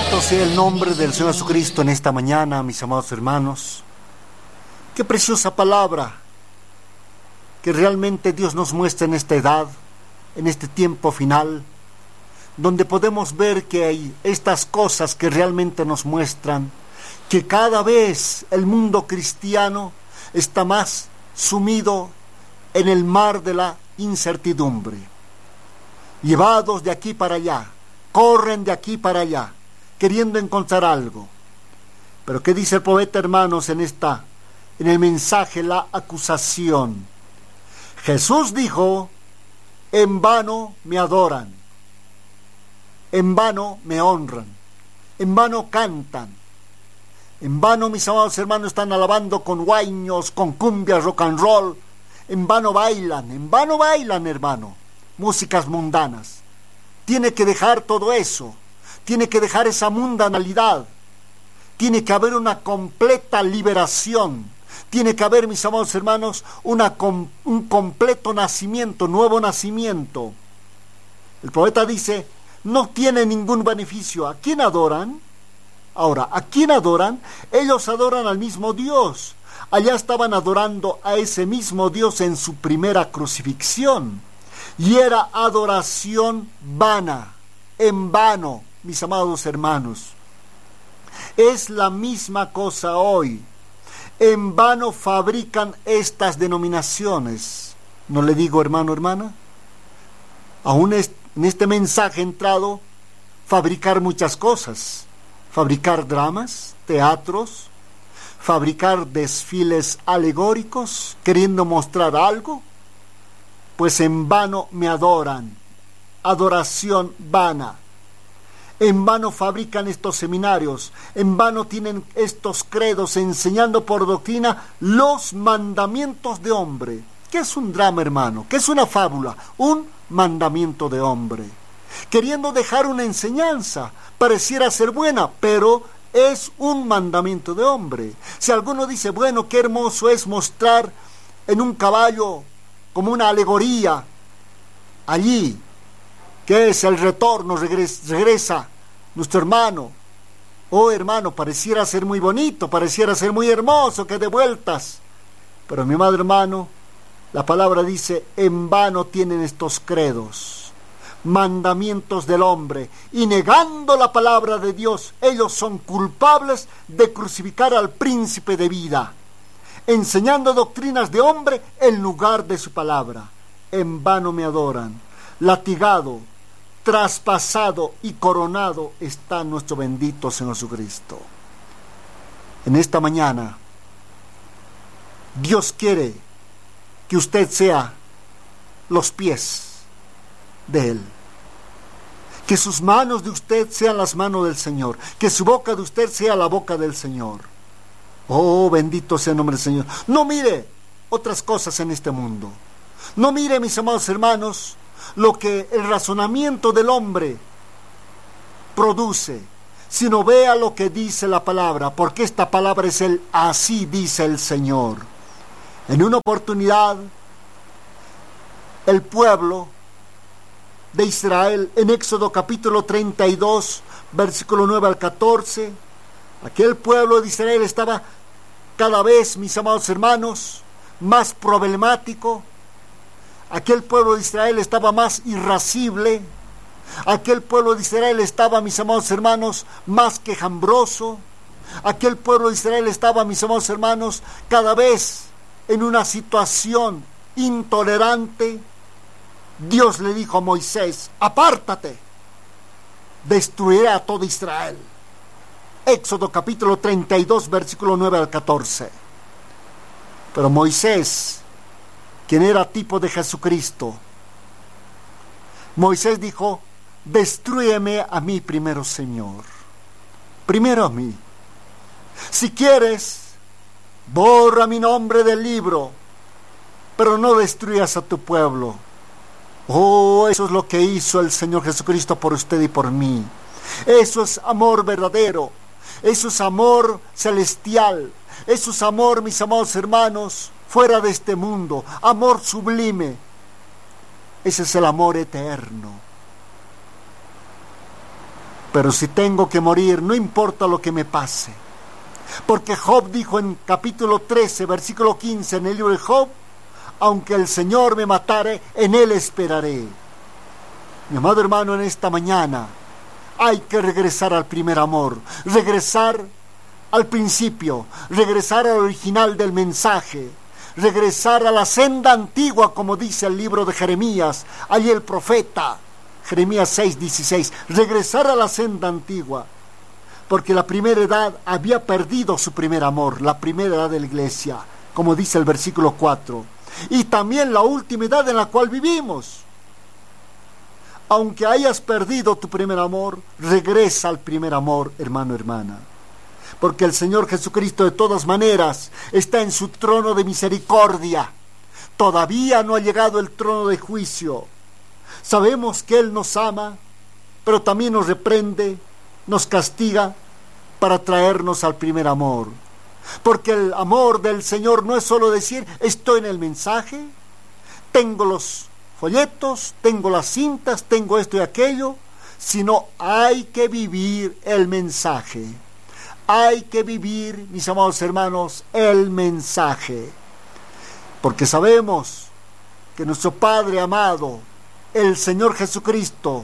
Bendito sea el nombre del Señor Jesucristo en esta mañana, mis amados hermanos. Qué preciosa palabra que realmente Dios nos muestra en esta edad, en este tiempo final, donde podemos ver que hay estas cosas que realmente nos muestran que cada vez el mundo cristiano está más sumido en el mar de la incertidumbre. Llevados de aquí para allá, corren de aquí para allá, queriendo encontrar algo. Pero ¿qué dice el poeta, hermanos, en el mensaje, la acusación? Jesús dijo: en vano me adoran, en vano me honran, en vano cantan, en vano, mis amados hermanos, están alabando con guaños, con cumbias, rock and roll, en vano bailan, hermano, músicas mundanas. Tiene que dejar todo eso, tiene que dejar esa mundanalidad, tiene que haber una completa liberación, tiene que haber, mis amados hermanos, un completo nacimiento, nuevo nacimiento. El poeta dice: no tiene ningún beneficio. ¿A quién adoran? Ahora, ¿a quién adoran? Ellos adoran al mismo Dios. Allá estaban adorando a ese mismo Dios en su primera crucifixión. Y era adoración vana, en vano, mis amados hermanos. Es la misma cosa hoy. En vano fabrican estas denominaciones. ¿No le digo, hermano, hermana? Aún en este mensaje entrado, fabricar muchas cosas. Fabricar dramas, teatros, fabricar desfiles alegóricos, queriendo mostrar algo. Pues en vano me adoran, adoración vana. En vano fabrican estos seminarios, en vano tienen estos credos enseñando por doctrina los mandamientos de hombre. ¿Qué es un drama, hermano? ¿Qué es una fábula? Un mandamiento de hombre. Queriendo dejar una enseñanza, pareciera ser buena, pero es un mandamiento de hombre. Si alguno dice: bueno, qué hermoso es mostrar en un caballo como una alegoría allí, que es el retorno, regresa nuestro hermano. Oh, hermano, pareciera ser muy bonito, pareciera ser muy hermoso, que de vueltas. Pero, mi amado hermano, la palabra dice: en vano tienen estos credos, mandamientos del hombre, y negando la palabra de Dios, ellos son culpables de crucificar al príncipe de vida, enseñando doctrinas de hombre en lugar de su palabra. En vano me adoran. Latigado, traspasado y coronado está nuestro bendito Señor Jesucristo. En esta mañana, Dios quiere que usted sea los pies de Él. Que sus manos de usted sean las manos del Señor. Que su boca de usted sea la boca del Señor. Oh, bendito sea el nombre del Señor. No mire otras cosas en este mundo. No mire, mis amados hermanos, lo que el razonamiento del hombre produce, sino vea lo que dice la palabra, porque esta palabra es el así dice el Señor. En una oportunidad, el pueblo de Israel, en Éxodo capítulo 32, versículo 9 al 14, aquel pueblo de Israel estaba cada vez, mis amados hermanos, más problemático. Aquel pueblo de Israel estaba más irascible. Aquel pueblo de Israel estaba, mis amados hermanos, más quejambroso. Aquel pueblo de Israel estaba, mis amados hermanos, cada vez en una situación intolerante. Dios le dijo a Moisés: apártate, destruiré a todo Israel. Éxodo capítulo 32, versículo 9 al 14. Pero Moisés, quien era tipo de Jesucristo, Moisés dijo: destrúyeme a mí primero, Señor. Primero a mí. Si quieres, borra mi nombre del libro, pero no destruyas a tu pueblo. Oh, eso es lo que hizo el Señor Jesucristo por usted y por mí. Eso es amor verdadero. Eso es amor celestial. Eso es amor, mis amados hermanos, fuera de este mundo. Amor sublime. Ese es el amor eterno. Pero si tengo que morir, no importa lo que me pase. Porque Job dijo en capítulo 13, versículo 15, en el libro de Job: aunque el Señor me matare, en Él esperaré. Mi amado hermano, en esta mañana hay que regresar al primer amor, regresar al principio, regresar al original del mensaje, regresar a la senda antigua, como dice el libro de Jeremías, allí el profeta, Jeremías 6:16, regresar a la senda antigua, porque la primera edad había perdido su primer amor, la primera edad de la iglesia, como dice el versículo 4, y también la última edad en la cual vivimos. Aunque hayas perdido tu primer amor, regresa al primer amor, hermano, hermana. Porque el Señor Jesucristo de todas maneras está en su trono de misericordia. Todavía no ha llegado el trono de juicio. Sabemos que Él nos ama, pero también nos reprende, nos castiga para traernos al primer amor. Porque el amor del Señor no es solo decir: estoy en el mensaje, tengo los folletos, tengo las cintas, tengo esto y aquello, sino hay que vivir el mensaje. Hay que vivir, mis amados hermanos, el mensaje. Porque sabemos que nuestro Padre amado, el Señor Jesucristo,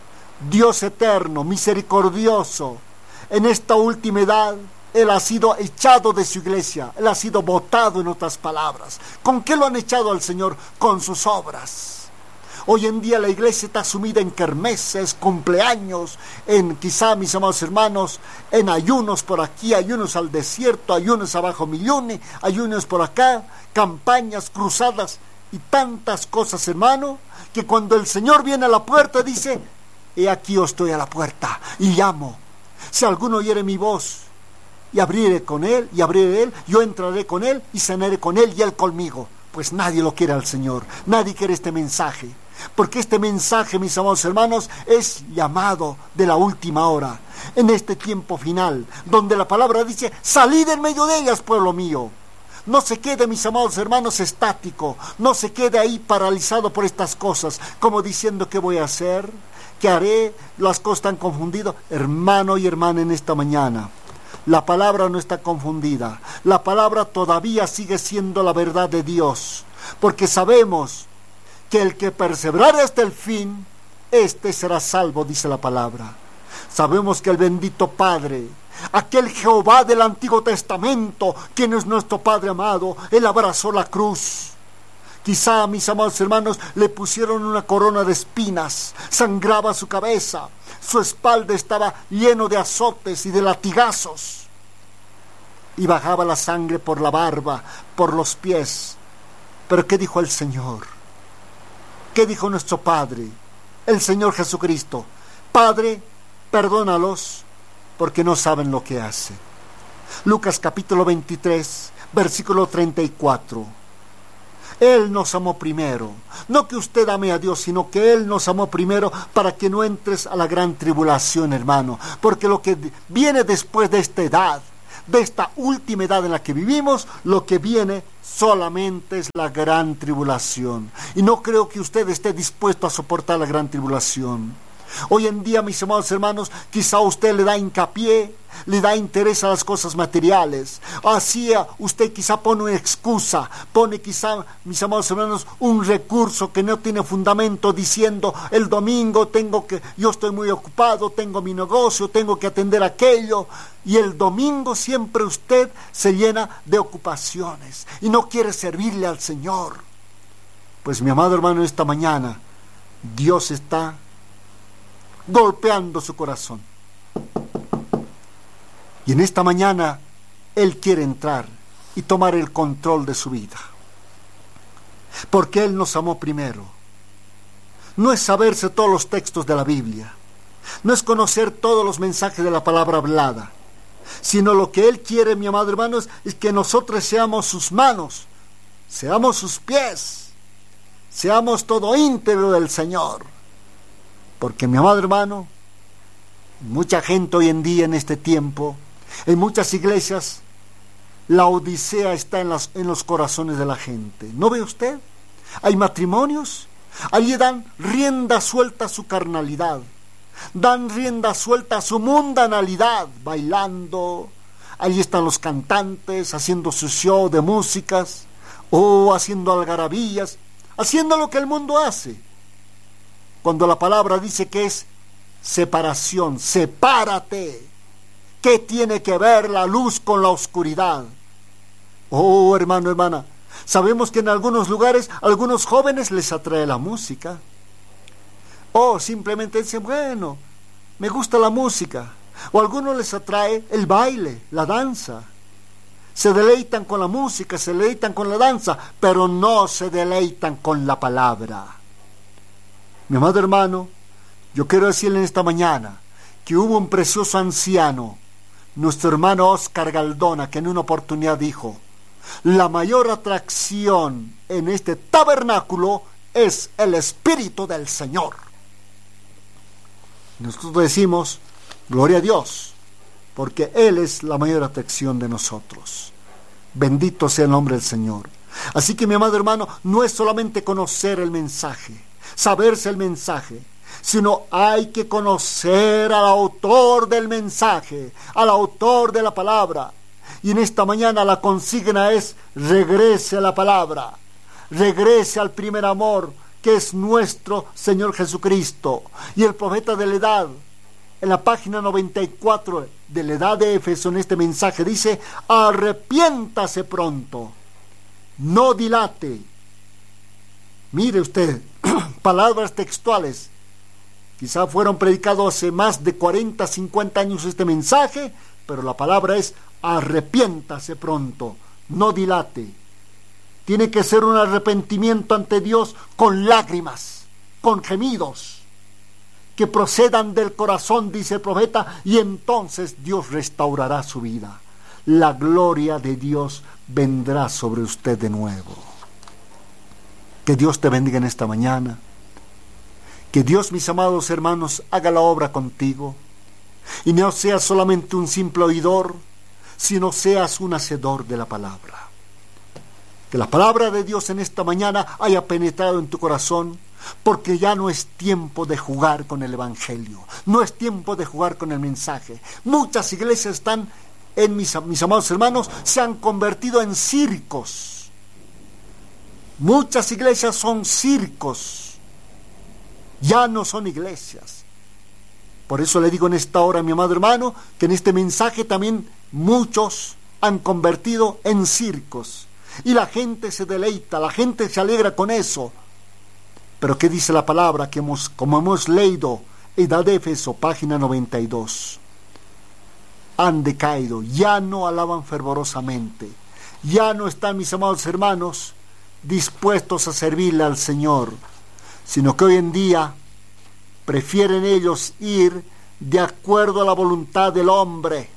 Dios eterno, misericordioso, en esta última edad, Él ha sido echado de su iglesia, Él ha sido botado, en otras palabras. ¿Con qué lo han echado al Señor? Con sus obras. Hoy en día la iglesia está sumida en kermeses, cumpleaños, en quizá, mis amados hermanos, en ayunos por aquí, ayunos al desierto, ayunos abajo Millone, ayunos por acá, campañas, cruzadas y tantas cosas, hermano, que cuando el Señor viene a la puerta dice: he aquí yo estoy a la puerta y llamo. Si alguno oyere mi voz y abriré con él, y abriré él, yo entraré con él y cenaré con él y él conmigo. Pues nadie lo quiere al Señor, nadie quiere este mensaje. Porque este mensaje, mis amados hermanos, es llamado de la última hora, en este tiempo final, donde la palabra dice: salid en medio de ellas, pueblo mío. No se quede, mis amados hermanos, estático, no se quede ahí paralizado por estas cosas, como diciendo: ¿qué voy a hacer? ¿Qué haré? Las cosas están confundidas. Hermano y hermana, en esta mañana, la palabra no está confundida, la palabra todavía sigue siendo la verdad de Dios, porque sabemos que el que perseverare hasta el fin, este será salvo, dice la palabra. Sabemos que el bendito Padre, aquel Jehová del Antiguo Testamento, quien es nuestro Padre amado, Él abrazó la cruz. Quizá, mis amados hermanos, le pusieron una corona de espinas, sangraba su cabeza, su espalda estaba lleno de azotes y de latigazos, y bajaba la sangre por la barba, por los pies. Pero ¿qué dijo el Señor? ¿Qué dijo nuestro Padre, el Señor Jesucristo? Padre, perdónalos, porque no saben lo que hacen. Lucas capítulo 23, versículo 34. Él nos amó primero. No que usted ame a Dios, sino que Él nos amó primero para que no entres a la gran tribulación, hermano. Porque lo que viene después de esta edad, de esta última edad en la que vivimos, lo que viene solamente es la gran tribulación. Y no creo que usted esté dispuesto a soportar la gran tribulación. Hoy en día, mis amados hermanos, quizá usted le da hincapié, le da interés a las cosas materiales. Así usted quizá pone una excusa, pone quizá, mis amados hermanos, un recurso que no tiene fundamento, diciendo: el domingo yo estoy muy ocupado, tengo mi negocio, tengo que atender aquello. Y el domingo siempre usted se llena de ocupaciones y no quiere servirle al Señor. Pues, mi amado hermano, esta mañana Dios está golpeando su corazón. Y en esta mañana Él quiere entrar y tomar el control de su vida. Porque Él nos amó primero. No es saberse todos los textos de la Biblia, no es conocer todos los mensajes de la palabra hablada, sino lo que Él quiere, mi amado hermano, es que nosotros seamos sus manos, seamos sus pies, seamos todo íntegro del Señor. Porque, mi amado hermano, mucha gente hoy en día, en este tiempo, en muchas iglesias, la odisea está en los corazones de la gente. ¿No ve usted? Hay matrimonios, allí dan rienda suelta a su carnalidad, dan rienda suelta a su mundanalidad, bailando. Allí están los cantantes haciendo su show de músicas, o haciendo algarabías, haciendo lo que el mundo hace. Cuando la palabra dice que es separación, sepárate. ¿Qué tiene que ver la luz con la oscuridad? Oh, hermano, hermana, sabemos que en algunos lugares, a algunos jóvenes les atrae la música. O simplemente dicen, bueno, me gusta la música. O a algunos les atrae el baile, la danza. Se deleitan con la música, se deleitan con la danza, pero no se deleitan con la palabra. Mi amado hermano, yo quiero decirle en esta mañana que hubo un precioso anciano, nuestro hermano Oscar Galdona, que en una oportunidad dijo: la mayor atracción en este tabernáculo es el Espíritu del Señor. Nosotros decimos, gloria a Dios, porque Él es la mayor atracción de nosotros. Bendito sea el nombre del Señor. Así que, mi amado hermano, no es solamente conocer el mensaje, saberse el mensaje, sino hay que conocer al autor del mensaje, al autor de la palabra. Y en esta mañana la consigna es: regrese a la palabra, regrese al primer amor, que es nuestro Señor Jesucristo. Y el profeta de la edad, en la página 94 de la edad de Éfeso, en este mensaje dice: arrepiéntase pronto, no dilate. Mire usted, palabras textuales. Quizá fueron predicados hace más de 40, 50 años este mensaje, pero la palabra es: arrepiéntase pronto, no dilate. Tiene que ser un arrepentimiento ante Dios con lágrimas, con gemidos, que procedan del corazón, dice el profeta, y entonces Dios restaurará su vida. La gloria de Dios vendrá sobre usted de nuevo. Que Dios te bendiga en esta mañana. Que Dios, mis amados hermanos, haga la obra contigo. Y no seas solamente un simple oidor, sino seas un hacedor de la palabra. Que la palabra de Dios en esta mañana haya penetrado en tu corazón, porque ya no es tiempo de jugar con el Evangelio, no es tiempo de jugar con el mensaje. Muchas iglesias están, mis amados hermanos, se han convertido en circos. Muchas iglesias son circos, ya no son iglesias. Por eso le digo en esta hora, mi amado hermano, que en este mensaje también muchos han convertido en circos. Y la gente se deleita, la gente se alegra con eso. Pero ¿qué dice la palabra? Que como hemos leído, edad de Éfeso, página 92. Han decaído, ya no alaban fervorosamente, ya no están, mis amados hermanos, dispuestos a servirle al Señor, sino que hoy en día prefieren ellos ir de acuerdo a la voluntad del hombre.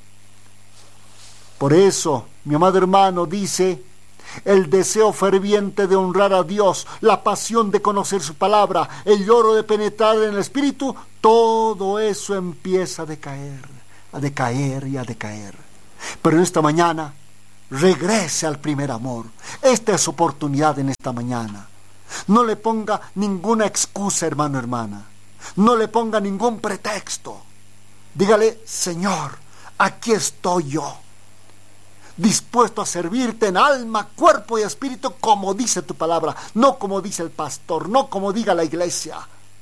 Por eso, mi amado hermano, dice: el deseo ferviente de honrar a Dios, la pasión de conocer su palabra, el lloro de penetrar en el Espíritu, todo eso empieza a decaer y a decaer. Pero en esta mañana, regrese al primer amor. Esta es oportunidad en esta mañana. No le ponga ninguna excusa, hermano, hermana. No le ponga ningún pretexto. Dígale: Señor, aquí estoy yo, dispuesto a servirte en alma, cuerpo y espíritu, como dice tu palabra, no como dice el pastor, no como diga la iglesia.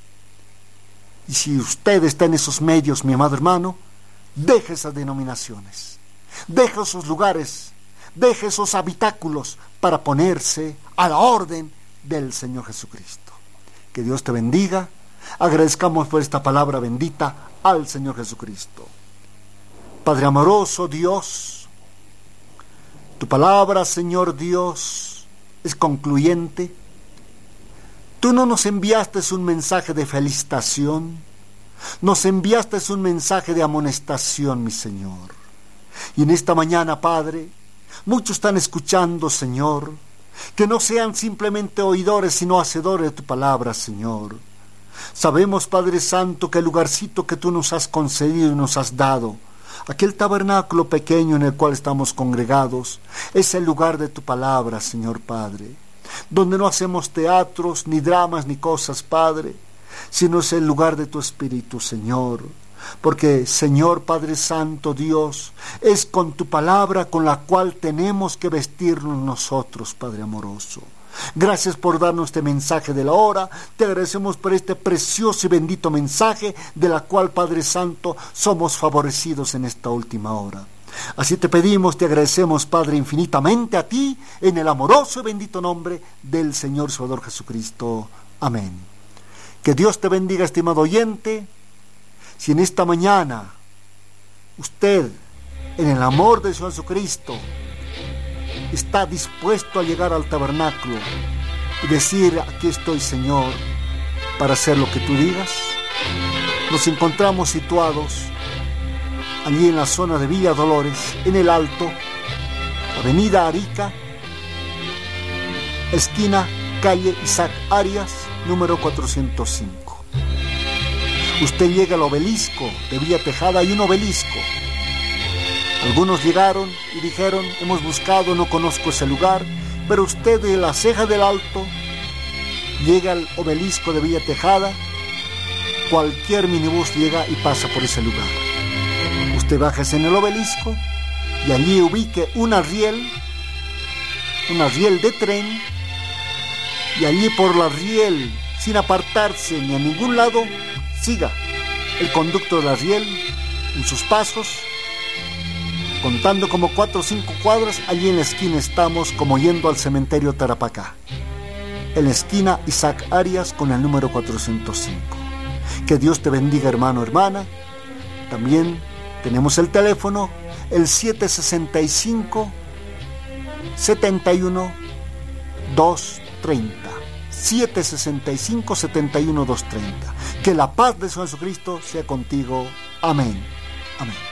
Y si usted está en esos medios, mi amado hermano, deje esas denominaciones, deje esos lugares, deje esos habitáculos para ponerse a la orden del Señor Jesucristo. Que Dios te bendiga. Agradezcamos por esta palabra bendita al Señor Jesucristo. Padre amoroso Dios, tu palabra, Señor Dios, es concluyente. Tú no nos enviaste un mensaje de felicitación, nos enviaste un mensaje de amonestación, mi Señor. Y en esta mañana, Padre, muchos están escuchando, Señor, que no sean simplemente oidores, sino hacedores de tu palabra, Señor. Sabemos, Padre Santo, que el lugarcito que tú nos has concedido y nos has dado, aquel tabernáculo pequeño en el cual estamos congregados, es el lugar de tu palabra, Señor Padre, donde no hacemos teatros, ni dramas, ni cosas, Padre, sino es el lugar de tu Espíritu, Señor. Porque, Señor Padre Santo Dios, es con tu palabra con la cual tenemos que vestirnos nosotros, Padre amoroso. Gracias por darnos este mensaje de la hora. Te agradecemos por este precioso y bendito mensaje de la cual, Padre Santo, somos favorecidos en esta última hora. Así te pedimos, te agradecemos, Padre, infinitamente a ti, en el amoroso y bendito nombre del Señor Salvador Jesucristo. Amén. Que Dios te bendiga, estimado oyente. Si en esta mañana usted, en el amor de Señor Jesucristo, está dispuesto a llegar al tabernáculo y decir: aquí estoy, Señor, para hacer lo que tú digas, nos encontramos situados allí en la zona de Villa Dolores, en el Alto, Avenida Arica, esquina calle Isaac Arias, número 405. Usted llega al obelisco de Villa Tejada, hay un obelisco. Algunos llegaron y dijeron: hemos buscado, no conozco ese lugar, pero usted de la Ceja del Alto llega al obelisco de Villa Tejada, cualquier minibús llega y pasa por ese lugar. Usted baja en el obelisco y allí ubique una riel de tren, y allí por la riel, sin apartarse ni a ningún lado, siga el conducto de la riel en sus pasos, contando como 4 o 5 cuadras. Allí en la esquina estamos, como yendo al cementerio Tarapacá, en la esquina Isaac Arias con el número 405. Que Dios te bendiga, hermano, hermana. También tenemos el teléfono, el 765 71 230, 765 71 230. Que la paz de Jesucristo sea contigo. Amén. Amén.